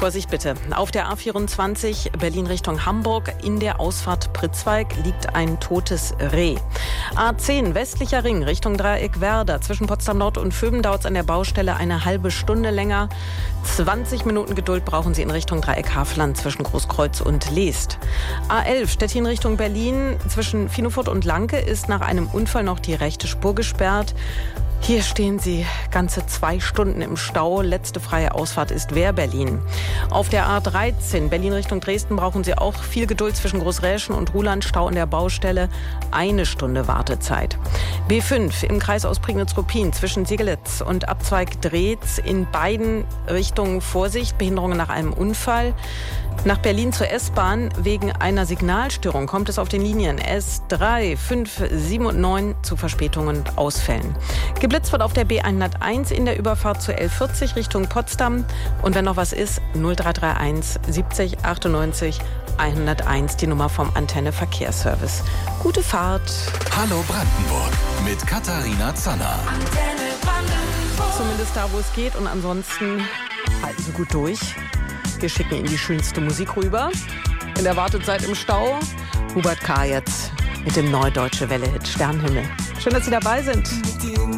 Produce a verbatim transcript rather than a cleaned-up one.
Vorsicht bitte. Auf der A vierundzwanzig Berlin Richtung Hamburg in der Ausfahrt Pritzwalk liegt ein totes Reh. A zehn westlicher Ring Richtung Dreieck Werder. Zwischen Potsdam Nord und Vöben dauert es an der Baustelle eine halbe Stunde länger. zwanzig Minuten Geduld brauchen Sie in Richtung Dreieck Havelland zwischen Großkreuz und Leest. A elf Stettin Richtung Berlin. Zwischen Finofurt und Lanke ist nach einem Unfall noch die rechte Spur gesperrt. Hier stehen Sie ganze zwei Stunden im Stau. Letzte freie Ausfahrt ist Wehr-Berlin. Auf der A dreizehn Berlin Richtung Dresden brauchen Sie auch viel Geduld zwischen Großräschen und Ruhland. Stau an der Baustelle. Eine Stunde Wartezeit. B fünf im Kreis aus Prignitz-Ruppin zwischen Segelitz und Abzweig Dreetz. In beiden Richtungen Vorsicht. Behinderungen nach einem Unfall. Nach Berlin zur S-Bahn wegen einer Signalstörung kommt es auf den Linien S drei, fünf, sieben und neun zu Verspätungen und Ausfällen. Geblitzt wird auf der B hunderteins in der Überfahrt zur L vierzig Richtung Potsdam. Und wenn noch was ist, null drei drei eins siebzig achtundneunzig hunderteins, die Nummer vom Antenne Verkehrsservice. Gute Fahrt. Hallo Brandenburg mit Katharina Zanner. Antenne Brandenburg. Zumindest da, wo es geht. Und ansonsten halten Sie gut durch. Wir schicken Ihnen die schönste Musik rüber. In der Wartezeit im Stau, Hubert K. jetzt mit dem Neudeutsche Welle-Hit Sternenhimmel. Schön, dass Sie dabei sind.